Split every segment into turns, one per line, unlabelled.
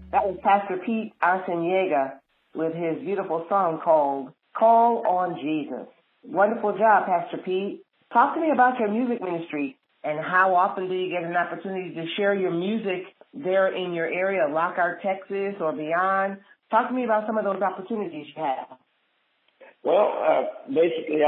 That was Pastor Pete Arciniega with his beautiful song called Call on Jesus. Wonderful job, Pastor Pete. Talk to me about your music ministry and how often do you get an opportunity to share your music there in your area, Lockhart, Texas, or beyond? Talk to me about some of those opportunities you have.
Well, basically,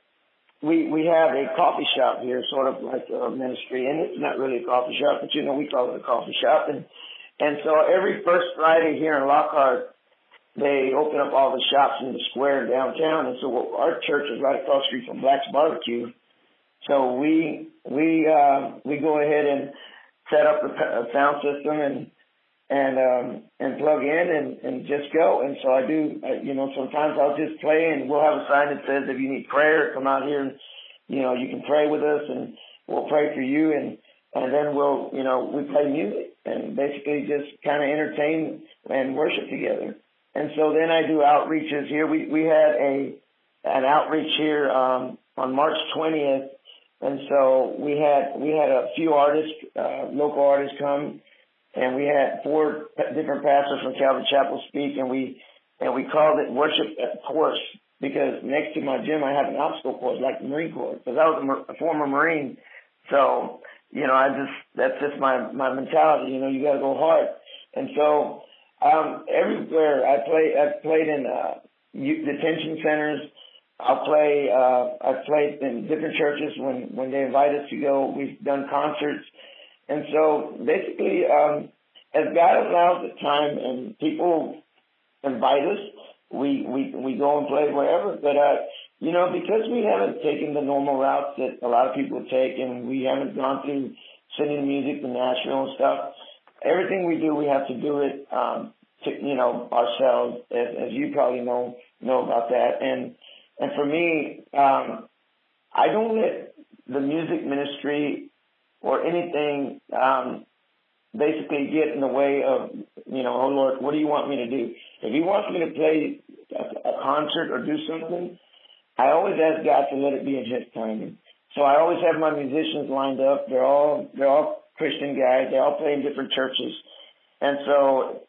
we have a coffee shop here, sort of like a ministry, and it's not really a coffee shop, but we call it a coffee shop. And so every first Friday here in Lockhart, they open up all the shops in the square downtown. And so our church is right across the street from Black's Barbecue. So we go ahead and set up a sound system and plug in and just go. And so I do, sometimes I'll just play and we'll have a sign that says if you need prayer, come out here and, you can pray with us and we'll pray for you. And then we play music and basically just kind of entertain and worship together. And so then I do outreaches here. We had an outreach here on March 20th. And so we had a few artists, local artists come, and we had 4 different pastors from Calvary Chapel speak, and we called it Worship at the Course, because next to my gym I have an obstacle course like the Marine Corps, because I was a former Marine. So, that's just my mentality, you got to go hard. And so everywhere I've played in detention centers. I've played in different churches when they invite us to go. We've done concerts. And so basically, as God allows the time and people invite us, we go and play wherever. But, because we haven't taken the normal routes that a lot of people take, and we haven't gone through sending music to Nashville and stuff, everything we do, we have to do it, ourselves, as you probably know about that. And for me, I don't let the music ministry or anything basically get in the way of, oh, Lord, what do you want me to do? If he wants me to play a concert or do something, I always ask God to let it be in his timing. So I always have my musicians lined up. They're all Christian guys. They all play in different churches. And so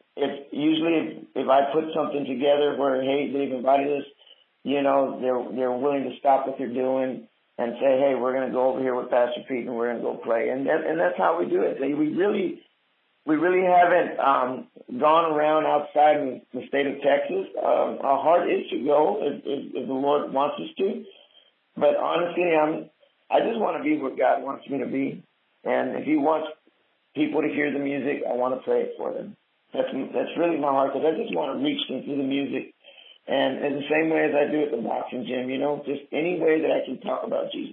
if I put something together where, hey, they've invited us, they're willing to stop what they're doing and say, hey, we're going to go over here with Pastor Pete and we're going to go play. And that's how we do it. We really haven't gone around outside of the state of Texas. Our heart is to go if the Lord wants us to. But honestly, I just want to be where God wants me to be. And if he wants people to hear the music, I want to play it for them. That's really my heart, because I just want to reach them through the music. And in the same way as I do at the boxing gym, just any way that I can talk about Jesus.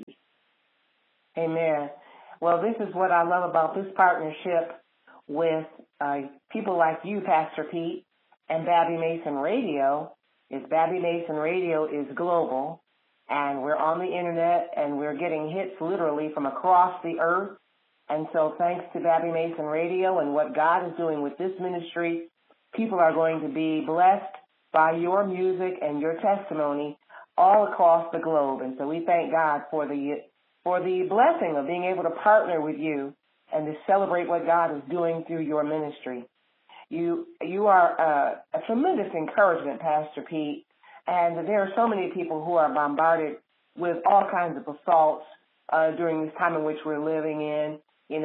Amen. Well, this is what I love about this partnership with people like you, Pastor Pete, and Babbie Mason Radio. Babbie Mason Radio is global, and we're on the internet, and we're getting hits literally from across the earth. And so thanks to Babbie Mason Radio and what God is doing with this ministry, people are going to be blessed by your music and your testimony all across the globe. And so we thank God for the blessing of being able to partner with you and to celebrate what God is doing through your ministry. You are a tremendous encouragement, Pastor Pete, and there are so many people who are bombarded with all kinds of assaults during this time in which we're living in.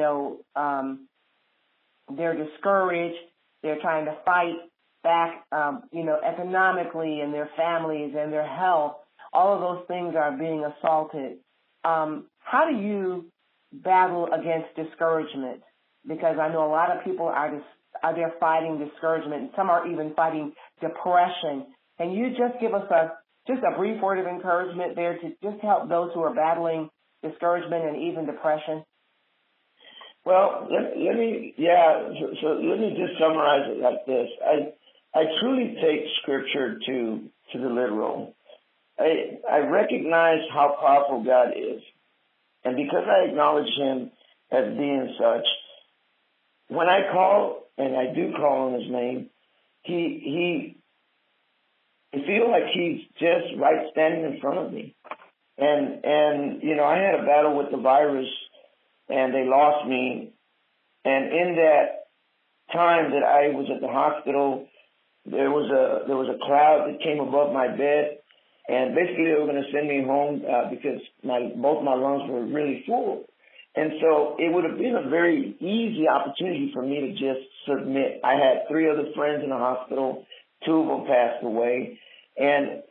They're discouraged. They're trying to fight back, economically, and their families and their health. All of those things are being assaulted. How do you battle against discouragement? Because I know a lot of people are there fighting discouragement, and some are even fighting depression. Can you just give us a brief word of encouragement there to just help those who are battling discouragement and even depression?
Well, let me just summarize it like this. I truly take Scripture to the literal. I recognize how powerful God is, and because I acknowledge him as being such, when I call, and I do call on his name, I feel like he's just right standing in front of me. And I had a battle with the virus, and they lost me. And in that time that I was at the hospital, there was a cloud that came above my bed, and basically they were going to send me home because both my lungs were really full. And so it would have been a very easy opportunity for me to just submit. I had 3 other friends in the hospital. 2 of them passed away. And,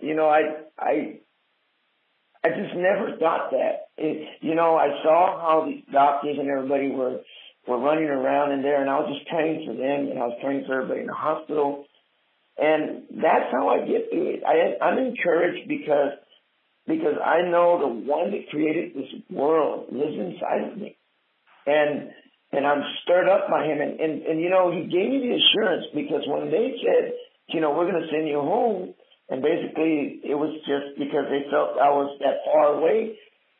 I just never thought that. I saw how the doctors and everybody were running around in there, and I was just praying for them, and I was praying for everybody in the hospital. And that's how I get through it. I'm encouraged because I know the one that created this world lives inside of me. And I'm stirred up by him. And he gave me the assurance, because when they said, we're going to send you home, and basically it was just because they felt I was that far away,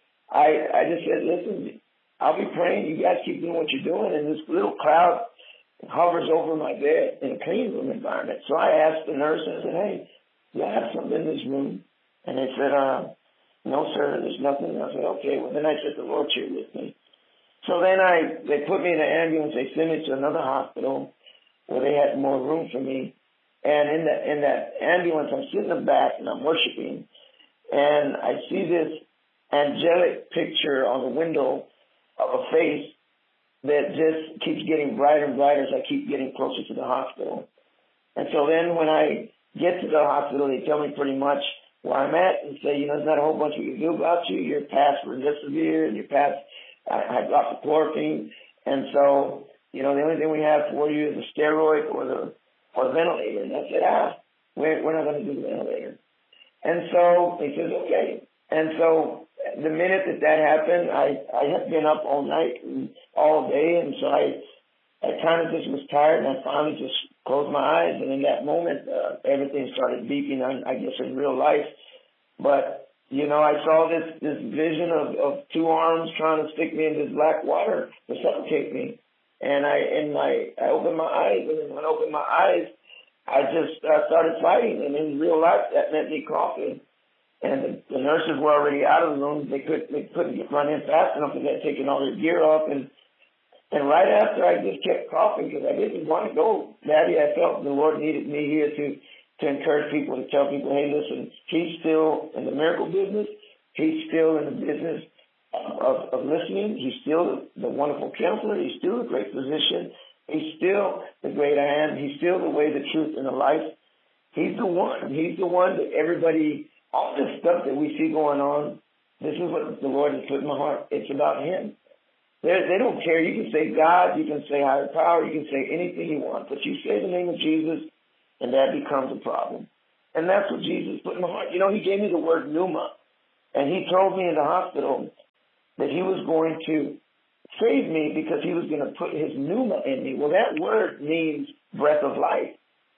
I just said, listen, I'll be praying. You guys keep doing what you're doing. And this little cloud hovers over my bed in a clean room environment. So I asked the nurse, and I said, hey, do I have something in this room? And they said, no, sir, there's nothing. And I said, okay. Well, then I said, the Lord's here with me. So then they put me in an ambulance. They sent me to another hospital where they had more room for me. And in that ambulance, I'm sitting in the back and I'm worshiping. And I see this angelic picture on the window of a face that just keeps getting brighter and brighter as I keep getting closer to the hospital. And so then when I get to the hospital, they tell me pretty much where I'm at and say, there's not a whole bunch we can do about you. You're past remdesivir and you're past hydroxychloroquine. And so, the only thing we have for you is a steroid or the ventilator. And I said, we're not going to do the ventilator. And so he says, okay. And so the minute that happened, I had been up all night and all day. And so I kind of just was tired, and I finally just closed my eyes. And in that moment, everything started beeping, I guess, in real life. But, I saw this vision of 2 arms trying to stick me in this black water to suffocate me. And I opened my eyes, and when I opened my eyes, I just started fighting. And in real life, that meant me coughing. And the nurses were already out of the room. They couldn't run in fast enough because they had taken all their gear off. And right after, I just kept coughing because I didn't want to go. Daddy, I felt the Lord needed me here to encourage people, to tell people, hey, listen, he's still in the miracle business. He's still in the business of listening. He's still the wonderful counselor. He's still a great physician. He's still the great I am. He's still the way, the truth, and the life. He's the one. He's the one that everybody, all this stuff that we see going on, this is what the Lord has put in my heart. It's about him. They don't care. You can say God, you can say higher power, you can say anything you want, but you say the name of Jesus, and that becomes a problem. And that's what Jesus put in my heart. He gave me the word pneuma, and he told me in the hospital that he was going to save me because he was going to put his pneuma in me. Well, that word means breath of life.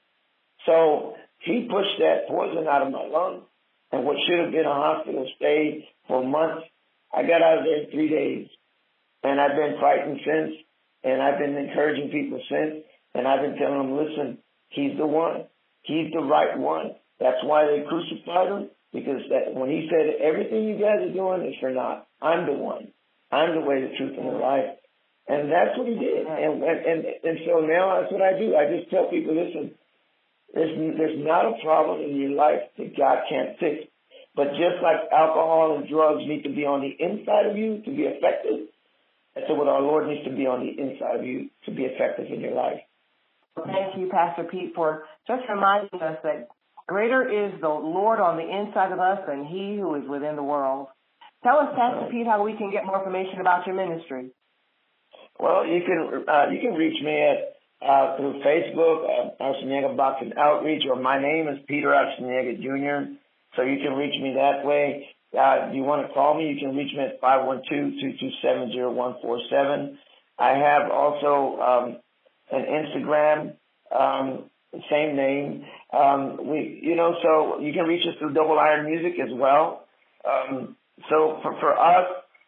So he pushed that poison out of my lungs, and what should have been a hospital stay for months, I got out of there in 3 days. And I've been fighting since, and I've been encouraging people since, and I've been telling them, listen, he's the one. He's the right one. That's why they crucified him, because when he said, everything you guys are doing is for naught. I'm the one. I'm the way, the truth, and the life. And that's what he did. And so now that's what I do. I just tell people, listen, there's not a problem in your life that God can't fix. But just like alcohol and drugs need to be on the inside of you to be effective, and so what our Lord needs to be on the inside of you to be effective in your life.
Thank you, Pastor Pete, for just reminding us that greater is the Lord on the inside of us than he who is within the world. Tell us, Pastor Pete, how we can get more information about your ministry.
Well, you can reach me at through Facebook, Arciniega Boxing Outreach, or my name is Peter Arciniega Jr., so you can reach me that way. If you want to call me, you can reach me at 512-227-0147. I have also an Instagram, same name. So you can reach us through Double Iron Music as well. So for us,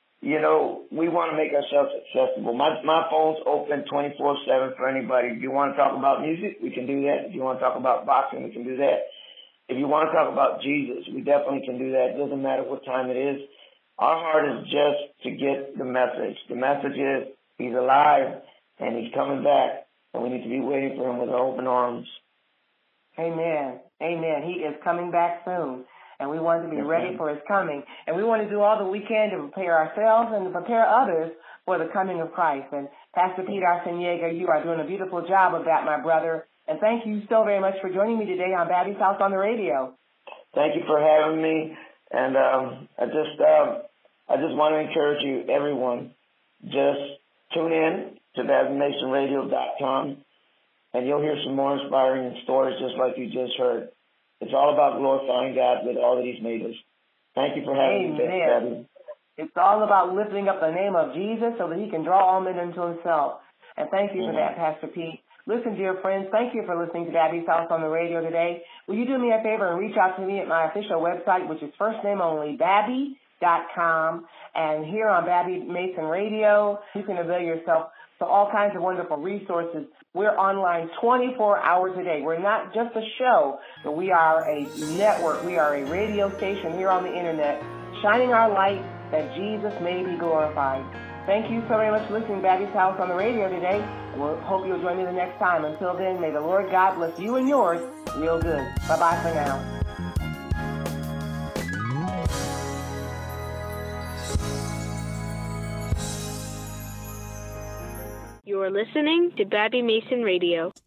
we want to make ourselves accessible. My phone's open 24/7 for anybody. If you want to talk about music, we can do that. If you want to talk about boxing, we can do that. If you want to talk about Jesus, we definitely can do that. It doesn't matter what time it is. Our heart is just to get the message. The message is he's alive and he's coming back. and we need to be waiting for him with open arms.
Amen. Amen. He is coming back soon, and we want to be ready for his coming. And we want to do all that we can to prepare ourselves and to prepare others for the coming of Christ. And Pastor Pete Arciniega, you are doing a beautiful job of that, my brother. And thank you so very much for joining me today on Baptist House on the Radio.
Thank you for having me. And I just want to encourage you, everyone, just tune in to BaptistMasonRadio.com, and you'll hear some more inspiring stories just like you just heard. It's all about glorifying God with all that he's made us. Thank you for having me, Babby.
It's all about lifting up the name of Jesus so that he can draw all men into himself. And thank you for that, Pastor Pete. Listen, dear friends, thank you for listening to Baptist House on the Radio today. Will you do me a favor and reach out to me at my official website, which is first name only, Babby.com. And here on Babby Mason Radio, you can avail yourself to all kinds of wonderful resources. We're online 24 hours a day. We're not just a show, but we are a network. We are a radio station here on the internet, shining our light that Jesus may be glorified. Thank you so very much for listening to Baptist House on the Radio today. We'll hope you'll join me the next time. Until then, may the Lord God bless you and yours real good. Bye-bye for now.
You are listening to Babby Mason Radio.